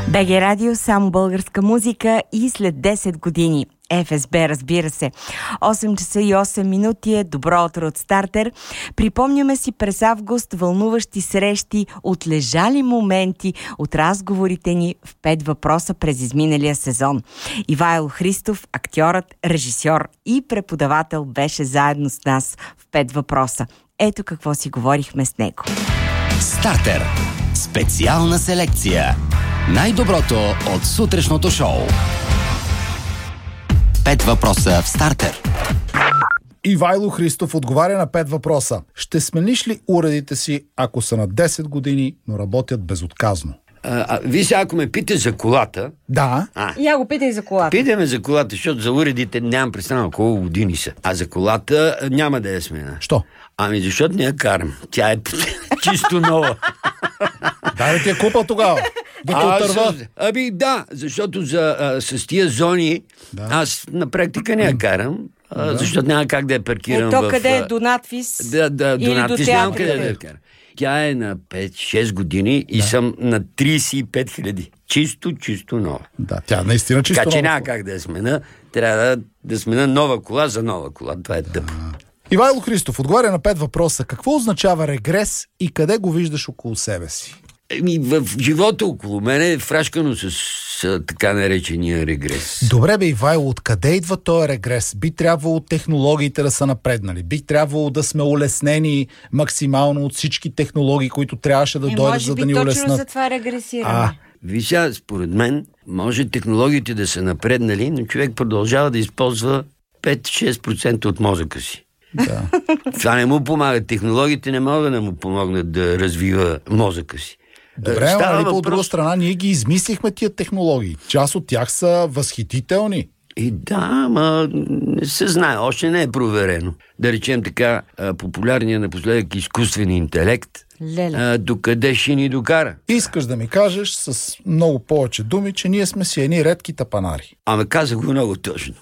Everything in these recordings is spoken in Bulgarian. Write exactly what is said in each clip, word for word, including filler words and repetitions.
БГ Радио, само българска музика и след десет години. Еф Ес Be, разбира се. осем часа и осем минути е добро утро от Стартер. Припомняме си през август вълнуващи срещи, отлежали моменти от разговорите ни в пет въпроса през изминалия сезон. Ивайло Христов, актьорът, режисьор и преподавател, беше заедно с нас в пет въпроса. Ето какво си говорихме с него. Стартер. Специална селекция. Най-доброто от сутрешното шоу. Пет въпроса в Стартер. Ивайло Христов отговаря на пет въпроса. Ще смениш ли уредите си, ако са на десет години, но работят безотказно? А, а, виж, ако ме питаш за колата... Да. А, Я го питай за колата. питаме за колата, защото за уредите нямам представа колко години са. А за колата а, няма да я смена. Що? Ами защото не я карам. Тя е чисто нова. Дай да ти я купа тогава. Да те отърва. С, аби да, защото за, а, с тия зони да. Аз на практика не я карам, а, да. Защото няма как да я паркирам. Ето в... къде е до надвис? Да, да, до надвис нямам къде да я да. карам. Тя е на пет-шест години и да. Съм на трийсет и пет хиляди. Чисто, чисто нова. Да, тя наистина чисто така, че нова. няма как да я смена. Трябва да, да смена нова кола за нова кола. Това е тъпо. Да. Ивайло Христов отговаря на пет въпроса. Какво означава регрес и къде го виждаш около себе си? Еми, в живота около мене е фрашкано с, с така наречения регрес. Добре бе, Ивайло, откъде идва този регрес? Би трябвало технологиите да са напреднали. Би трябвало да сме улеснени максимално от всички технологии, които трябваше да е, дойдат, за да ни улеснат. Може би точно за това регресираме. А, Вися, според мен, може технологиите да са напреднали, но човек продължава да използва пет-шест процента от мозъка си. Да. Това не му помага. Технологиите не могат да му помогнат да развива мозъка си. Добре, но нали, по друга страна, ние ги измислихме тия технологии. Част от тях са възхитителни. И да, ма не се знае, още не е проверено. Да речем така, популярният напоследък изкуствен интелект, а, докъде ще ни докара. Искаш да ми кажеш с много повече думи, че ние сме си едни редки тапанари. Ама казах го много точно.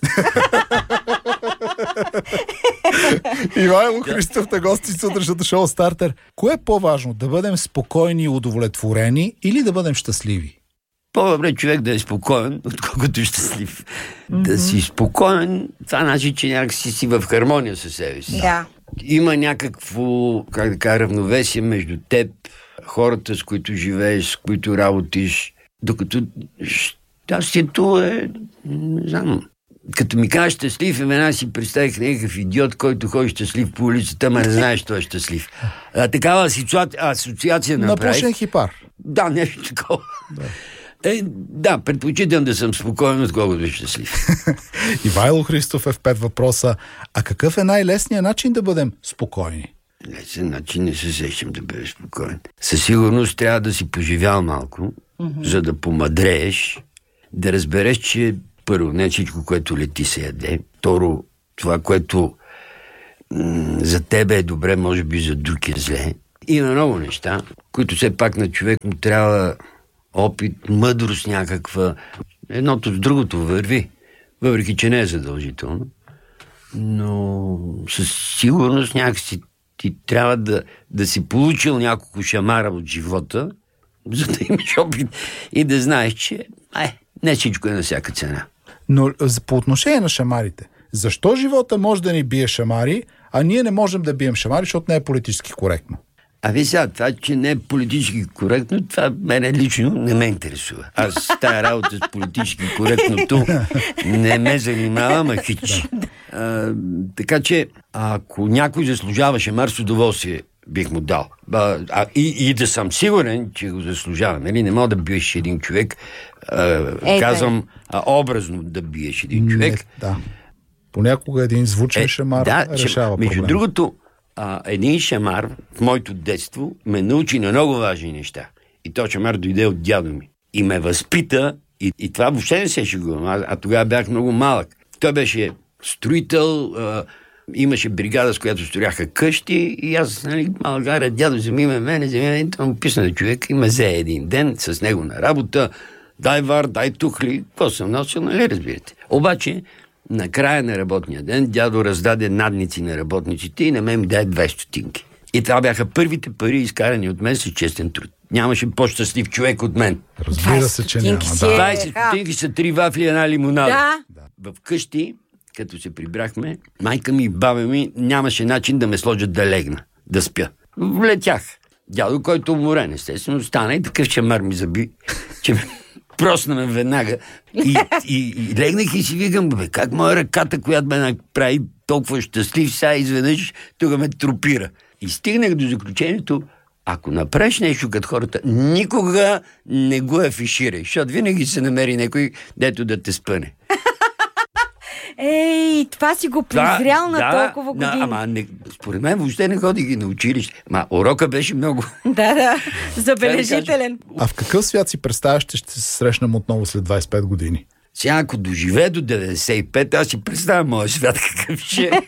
Ивайло Христов на гости в сутрешното шоу Стартер. Кое е по-важно? Да бъдем спокойни и удовлетворени или да бъдем щастливи? По-добре човек да е спокоен, отколкото щастлив. Mm-hmm. Да си спокоен, това значи, че някакси си в хармония със себе си. Да. Има някакво, как да кажа, равновесие между теб, хората, с които живееш, с които работиш, докато щастието е, не знам. Като ми кажа щастлив, веднага си представих някакъв идиот, който ходи щастлив по улицата, ама не знаеш, той е щастлив. А, такава асоциация, асоциация направих. Напушен хипар. Да, нещо такова. Да. Е, да, предпочитам да съм спокоен, отколкото да щастлив. Ивайло Христов е в пет въпроса. А какъв е най-лесният начин да бъдем спокойни? Лесен начин не се сещам да бъдеш спокоен. Със сигурност трябва да си поживял малко, mm-hmm. за да помадрееш, да разбереш, че първо, не всичко, което лети се яде. Второ, това, което м- за тебе е добре, може би за друг е зле. Има много неща, които все пак на човек му трябва опит, мъдрост някаква. Едното с другото върви, въпреки че не е задължително. Но със сигурност някакси ти трябва да, да си получил няколко шамара от живота, за да имаш опит и да знаеш, че ай, не всичко е на всяка цена. Но по отношение на шамарите, защо живота може да ни бие шамари, а ние не можем да бием шамари, защото не е политически коректно? А ви сега, това, че не е политически коректно, това мене лично не ме интересува. Аз с тая работа с политически коректното не ме занимава, ма хич. А, така че, ако някой заслужава шамар, с удоволствие бих му дал. А, а, и, и да съм сигурен, че го заслужава. Нали? Не мога да биеш един човек, а, Ей, казвам а, образно да биеш един човек. Не, да. Понякога един звучен е, шамар да, решава проблема. Между другото, а, един шамар в моето детство ме научи на много важни неща. И този шамар дойде от дядо ми. И ме възпита, и, и това въобще не се шегувам. А, а тогава бях много малък. Той беше строител, а, имаше бригада, с която строяха къщи, и аз, нали, малък, аре, дядо, вземи ме мене, вземи ме, това му писна на човек и ме взе един ден с него на работа, дай вар, дай тухли, какво съм носил, нали, разбирате. Обаче, на края на работния ден, дядо раздаде надници на работниците и на мен ми даде двайсет стотинки. И това бяха първите пари, изкарани от мен с честен труд. Нямаше по-щастлив човек от мен. Разбира се, че няма. Да. двайсет стотинки са три вафли и една лимонада. Да. Вкъщи, като се прибрахме, майка ми и баба ми нямаше начин да ме сложат да легна, да спя. Влетях. Дядо, който уморен, естествено, стана и такъв чамар ми заби, че ме просна ме веднага. И, и, и легнах и си викам, бе, как моя ръката, която ме направи толкова щастлив, сега изведнъж тук ме тропира. И стигнах до заключението, ако направиш нещо като хората, никога не го афиширай, защото винаги се намери някой, дето да те спъне. Ей, това си го презрял на да, толкова години. Да, ама не, според мен въобще не ходи ги на училище. Ма урока беше много. Да, да, забележителен. А в какъв свят си представяш, че ще се срещнем отново след двайсет и пет години? Сега, ако доживее до деветдесет и пет, аз си представям моя свят какъв ще е.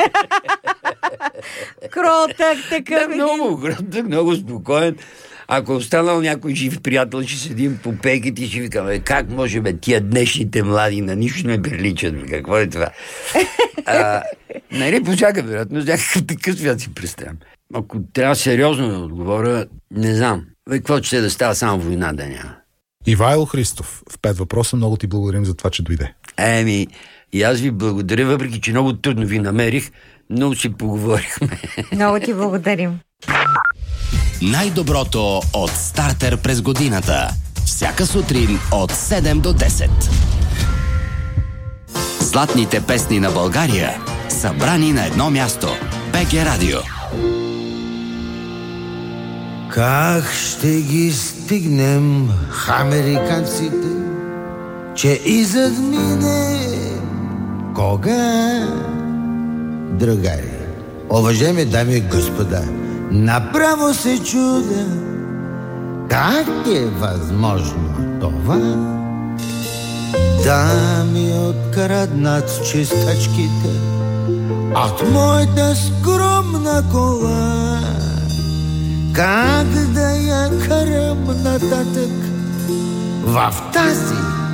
Кротък, такъв Да, един. много кротък, много спокоен. Ако останал някой жив приятел, ще седим по пейките и ще викаме, как може бе тия днешните млади на нищо не приличат, бе, какво е това? А, нали, по всяка вероятност, някакъв такъв свят си представям. Ако трябва сериозно да отговоря, не знам. Бе, какво ще да става, само война да няма. Ивайло Христов, в пет въпроса, много ти благодарим за това, че дойде. Еми, и аз ви благодаря, въпреки че много трудно ви намерих, но си поговорихме. Много ти благодарим. Най-доброто от Стартер през годината. Всяка сутрин от седем до десет. Златните песни на България, събрани на едно място. БГ Радио. Как ще ги стигнем, американците, че и задмине кога, другари? Уважаеми дами и господа, направо се чудя, как е възможно това да ми откраднат чистачките от моята скромна кола. Как да я карам нататък в тази